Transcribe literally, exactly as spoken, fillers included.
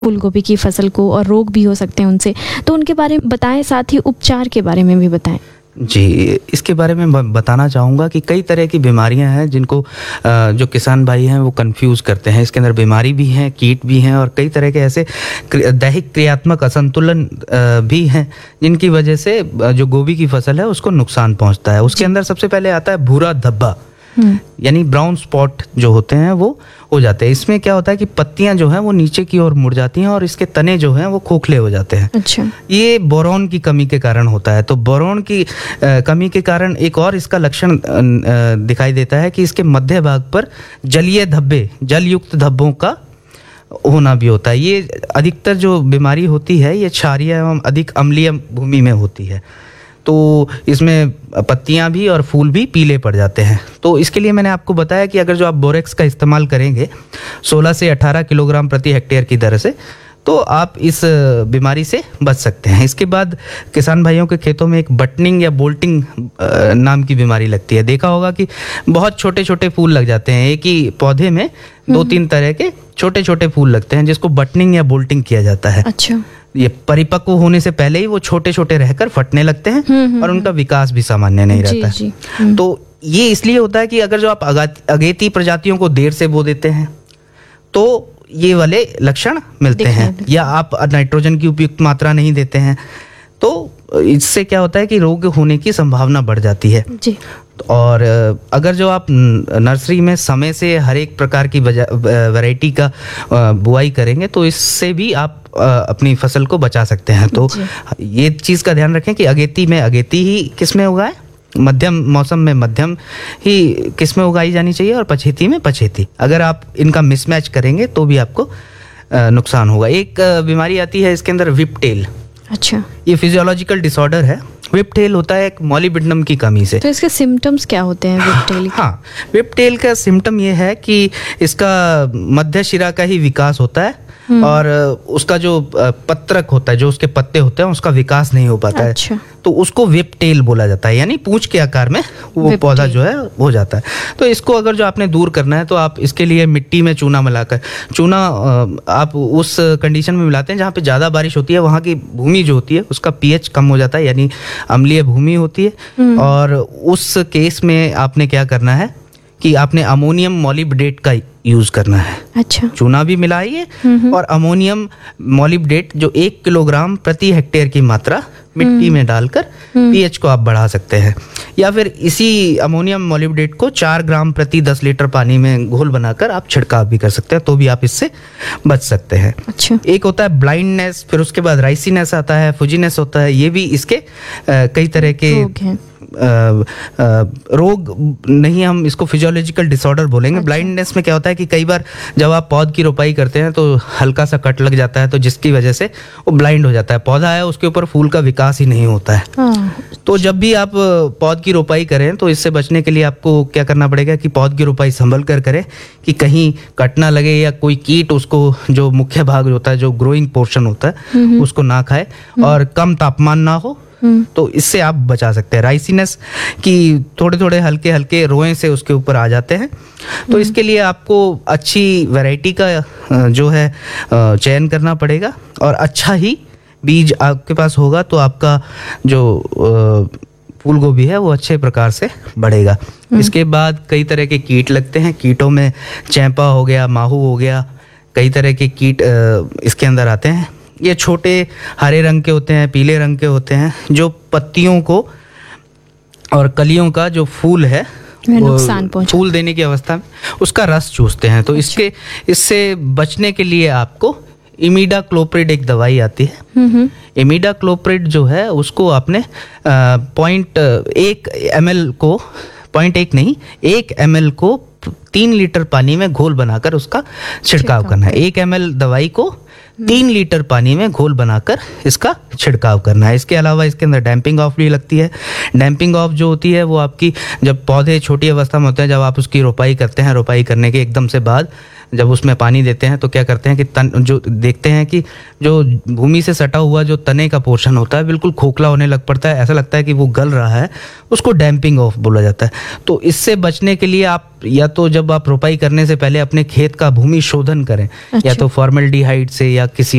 फूल गोभी की फसल को और रोग भी हो सकते हैं उनसे, तो उनके बारे में बताएं, साथ ही उपचार के बारे में भी बताएं। जी, इसके बारे में बताना चाहूँगा कि कई तरह की बीमारियां हैं जिनको जो किसान भाई हैं वो कंफ्यूज करते हैं। इसके अंदर बीमारी भी हैं, कीट भी हैं और कई तरह के ऐसे दैहिक क्रियात्मक असंतुलन भी हैं जिनकी वजह से जो गोभी की फसल है उसको नुकसान पहुंचता है। उसके अंदर सबसे पहले आता है भूरा धब्बा, यानी ब्राउन स्पॉट जो होते हैं वो हो जाते हैं। इसमें क्या होता है कि पत्तियां जो हैं वो नीचे की ओर मुड़ जाती हैं और इसके तने जो हैं वो खोखले हो जाते हैं। अच्छा। ये बोरॉन की कमी के कारण होता है। तो बोरॉन की आ, कमी के कारण एक और इसका लक्षण दिखाई देता है कि इसके मध्य भाग पर जलीय धब्बे, जल युक्त धब्बों का होना भी होता है। ये अधिकतर जो बीमारी होती है ये क्षारीय एवं अधिक अम्लीय भूमि में होती है, तो इसमें पत्तियां भी और फूल भी पीले पड़ जाते हैं। तो इसके लिए मैंने आपको बताया कि अगर जो आप बोरेक्स का इस्तेमाल करेंगे सोलह से अठारह किलोग्राम प्रति हेक्टेयर की दर से, तो आप इस बीमारी से बच सकते हैं। इसके बाद किसान भाइयों के खेतों में एक बटनिंग या बोल्टिंग नाम की बीमारी लगती है। देखा होगा कि बहुत छोटे छोटे फूल लग जाते हैं, एक ही पौधे में दो तीन तरह के छोटे छोटे फूल लगते हैं जिसको बटनिंग या बोल्टिंग किया जाता है। अच्छा। ये परिपक्व होने से पहले ही वो छोटे छोटे रहकर फटने लगते हैं और उनका विकास भी सामान्य नहीं रहता है। जी, तो ये इसलिए होता है कि अगर जो आप अगेती प्रजातियों को देर से बो देते हैं तो ये वाले लक्षण मिलते हैं, या आप नाइट्रोजन की उपयुक्त मात्रा नहीं देते हैं तो इससे क्या होता है कि रोग होने की संभावना बढ़ जाती है जी। और अगर जो आप नर्सरी में समय से हर एक प्रकार की वैरायटी का बुआई करेंगे तो इससे भी आप अपनी फसल को बचा सकते हैं। तो ये चीज़ का ध्यान रखें कि अगेती में अगेती ही किस्में उगाएं, मध्यम मौसम में मध्यम ही किस्में उगाई जानी चाहिए और पछेती में पछेती। अगर आप इनका मिसमैच करेंगे तो भी आपको नुकसान होगा। एक बीमारी आती है इसके अंदर विपटेल। अच्छा। ये फिजियोलॉजिकल डिसऑर्डर है। विपटेल होता है एक मॉलिब्डेनम की कमी से। तो इसके सिम्टम्स क्या होते हैं विपटेल के? हाँ, विपटेल का सिम्टम ये है कि इसका मध्य शिरा का ही विकास होता है और उसका जो पत्रक होता है, जो उसके पत्ते होते हैं, उसका विकास नहीं हो पाता अच्छा। है, तो उसको विपटेल बोला जाता है, यानी पूंछ के आकार में वो पौधा जो है हो जाता है। तो इसको अगर जो आपने दूर करना है तो आप इसके लिए मिट्टी में चूना मिलाकर, चूना आप उस कंडीशन में मिलाते हैं जहाँ पे ज़्यादा बारिश होती है, वहाँ की भूमि जो होती है उसका पीएच कम हो जाता है, यानी अम्लीय भूमि होती है। और उस केस में आपने क्या करना है कि आपने अमोनियम मॉलिब्डेट का यूज करना है। अच्छा। चूना भी मिलाइए और अमोनियम मॉलिब्डेट जो एक किलोग्राम प्रति हेक्टेयर की मात्रा मिट्टी में डालकर पीएच को आप बढ़ा सकते हैं, या फिर इसी अमोनियम मॉलिब्डेट को चार ग्राम प्रति दस लीटर पानी में घोल बनाकर आप छिड़काव भी कर सकते हैं, तो भी आप इससे बच सकते हैं। अच्छा। एक होता है ब्लाइंडनेस, फिर उसके बाद राइसीनेस आता है, फुजीनेस होता है। ये भी इसके आ, कई तरह के आ, आ, रोग नहीं, हम इसको फिजियोलॉजिकल डिसऑर्डर बोलेंगे। अच्छा। ब्लाइंडनेस में क्या होता है कि कई बार जब आप पौध की रोपाई करते हैं तो हल्का सा कट लग जाता है, तो जिसकी वजह से वो ब्लाइंड हो जाता है। पौधा है उसके ऊपर फूल का विकास ही नहीं होता है। हाँ। तो जब भी आप पौध की रोपाई करें तो इससे बचने के लिए आपको क्या करना पड़ेगा कि पौध की रोपाई संभल कर करें कि कहीं कट ना लगे या कोई कीट उसको, जो मुख्य भाग होता है, जो ग्रोइंग पोर्शन होता है, उसको ना खाए, और कम तापमान ना हो, तो इससे आप बचा सकते हैं। राइसीनेस की थोड़े थोड़े हल्के हल्के रोएं से उसके ऊपर आ जाते हैं, तो इसके लिए आपको अच्छी वैरायटी का जो है चयन करना पड़ेगा और अच्छा ही बीज आपके पास होगा तो आपका जो फूल गोभी है वो अच्छे प्रकार से बढ़ेगा। इसके बाद कई तरह के कीट लगते हैं। कीटों में चैंपा हो गया, माहू हो गया, कई तरह के कीट इसके अंदर आते हैं। ये छोटे हरे रंग के होते हैं, पीले रंग के होते हैं, जो पत्तियों को और कलियों का जो फूल है नुकसान फूल देने की अवस्था में उसका रस चूसते हैं। तो इसके इससे बचने के लिए आपको इमिडाक्लोप्रिड एक दवाई आती है। इमिडाक्लोप्रिड जो है उसको आपने पॉइंट एक एम एल को पॉइंट एक नहीं एक एम एल को तीन लीटर पानी में घोल बनाकर उसका छिड़काव करना है। एक एम एल दवाई को तीन लीटर पानी में घोल बनाकर इसका छिड़काव करना है। इसके अलावा इसके अंदर डैम्पिंग ऑफ भी लगती है। डैम्पिंग ऑफ जो होती है वो आपकी, जब पौधे छोटी अवस्था में होते हैं, जब आप उसकी रोपाई करते हैं, रोपाई करने के एकदम से बाद जब उसमें पानी देते हैं तो क्या करते हैं कि तन जो देखते हैं कि जो भूमि से सटा हुआ जो तने का पोर्शन होता है बिल्कुल खोखला होने लग पड़ता है, ऐसा लगता है कि वो गल रहा है, उसको डैम्पिंग ऑफ बोला जाता है। तो इससे बचने के लिए आप या तो जब आप रोपाई करने से पहले अपने खेत का भूमि शोधन करें, अच्छा। या तो फॉर्मल्डिहाइड से या किसी